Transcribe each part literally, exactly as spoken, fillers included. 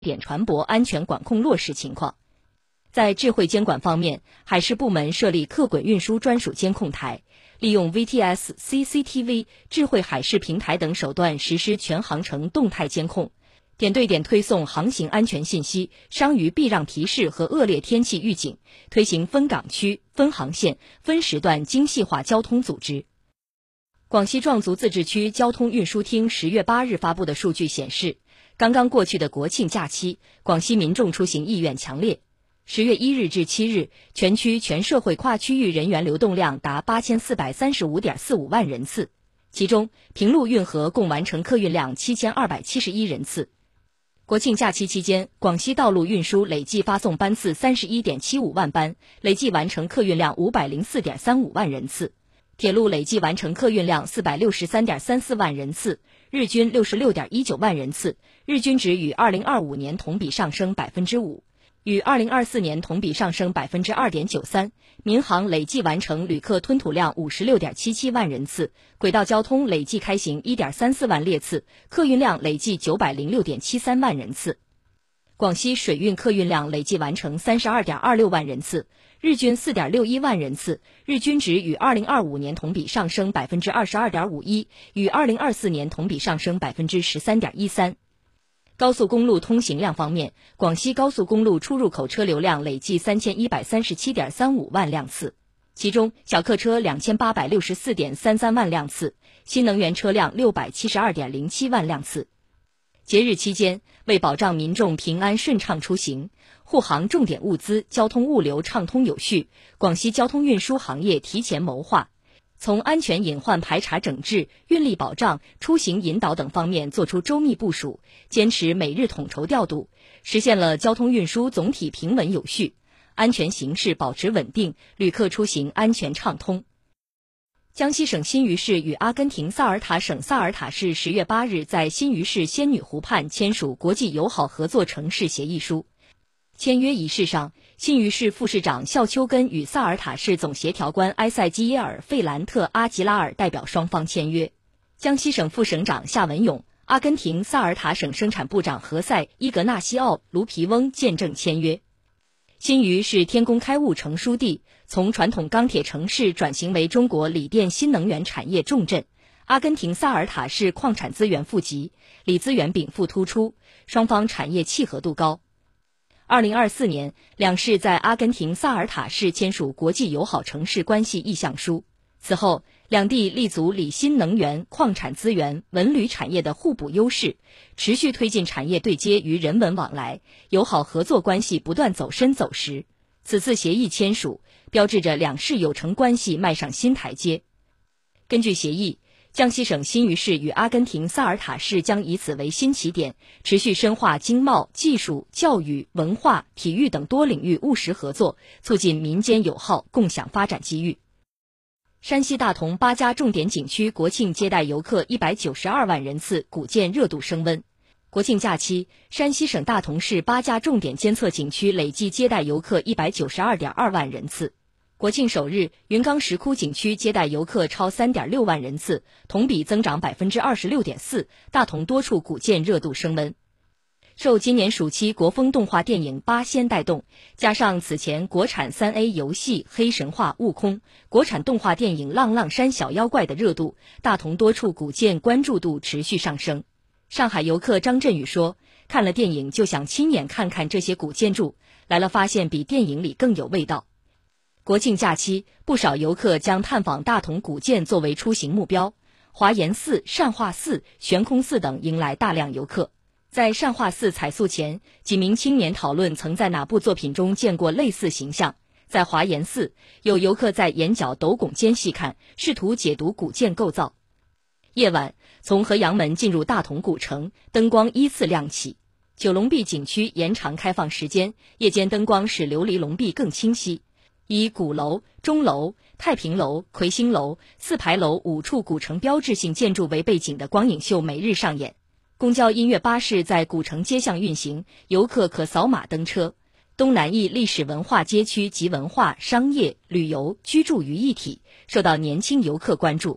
点传播安全管控落实情况。在智慧监管方面，海事部门设立客滚运输专属监控台，利用 V T S、C C T V、智慧海事平台等手段实施全航程动态监控，点对点推送航行安全信息、伤于避让提示和恶劣天气预警，推行分港区、分航线、分时段精细化交通组织。广西壮族自治区交通运输厅十月八日发布的数据显示，刚刚过去的国庆假期，广西民众出行意愿强烈。十月一日至七日，全区全社会跨区域人员流动量达八千四百三十五点四五万人次，其中平陆运河共完成客运量七千二百七十一人次。国庆假期期间，广西道路运输累计发送班次三十一点七五万班，累计完成客运量五百零四点三五万人次。铁路累计完成客运量四百六十三点三四万人次，日均六十六点一九万人次，日均值与二零二五年同比上升百分之五。与二零二四年同比上升百分之二点九三，民航累计完成旅客吞吐量五十六点七七万人次，轨道交通累计开行一点三四万列次，客运量累计九百零六点七三万人次。广西水运客运量累计完成三十二点二六万人次，日均四点六一万人次，日均值与二零二五年同比上升百分之二十二点五一，与二零二四年同比上升百分之十三点一三。高速公路通行量方面，广西高速公路出入口车流量累计三千一百三十七点三五万辆次，其中小客车两千八百六十四点三三万辆次，新能源车辆六百七十二点零七万辆次。节日期间，为保障民众平安顺畅出行，护航重点物资交通物流畅通有序，广西交通运输行业提前谋划，从安全隐患排查整治、运力保障、出行引导等方面做出周密部署，坚持每日统筹调度，实现了交通运输总体平稳有序，安全形势保持稳定，旅客出行安全畅通。江西省新余市与阿根廷萨尔塔省萨尔塔市十月八日在新余市仙女湖畔签署国际友好合作城市协议书。签约仪式上，新余市副市长肖秋根与萨尔塔市总协调官埃塞基耶尔·费兰特·阿吉拉尔代表双方签约。江西省副省长夏文勇、阿根廷萨尔塔省生产部长何塞·伊格纳西奥·卢皮翁见证签约。新余是天工开物成书地，从传统钢铁城市转型为中国锂电新能源产业重镇。阿根廷萨尔塔市矿产资源富集，锂资源禀赋突出，双方产业契合度高。二零二四年，两市在阿根廷萨尔塔市签署国际友好城市关系意向书。此后，两地立足锂新能源、矿产资源、文旅产业的互补优势，持续推进产业对接与人文往来，友好合作关系不断走深走实。此次协议签署，标志着两市友城关系迈上新台阶。根据协议，江西省新余市与阿根廷萨尔塔市将以此为新起点，持续深化经贸、技术、教育、文化、体育等多领域务实合作，促进民间友好，共享发展机遇。山西大同八家重点景区国庆接待游客一百九十二万人次，古建热度升温。国庆假期，山西省大同市八家重点监测景区累计接待游客一百九十二点二万人次。国庆首日，云冈石窟景区接待游客超 三点六万人次，同比增长 百分之二十六点四， 大同多处古建热度升温。受今年暑期国风动画电影《八仙》带动，加上此前国产 三 A 游戏《黑神话：悟空》、国产动画电影《浪浪山小妖怪》的热度，大同多处古建关注度持续上升。上海游客张振宇说，看了电影就想亲眼看看这些古建筑，来了发现比电影里更有味道。国庆假期，不少游客将探访大同古建作为出行目标，华严寺、善化寺、悬空寺等迎来大量游客。在善化寺彩塑前，几名青年讨论曾在哪部作品中见过类似形象。在华严寺，有游客在眼角斗拱间细看，试图解读古建构造。夜晚，从河阳门进入大同古城，灯光依次亮起。九龙壁景区延长开放时间，夜间灯光使琉璃龙壁更清晰。以鼓楼、钟楼、太平楼、魁星楼、四牌楼五处古城标志性建筑为背景的光影秀每日上演。公交音乐巴士在古城街巷运行，游客可扫码登车。东南翼历史文化街区集文化、商业、旅游、居住于一体，受到年轻游客关注。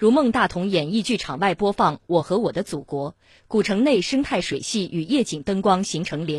如梦大同演艺剧场外播放《我和我的祖国》，古城内生态水系与夜景灯光形成连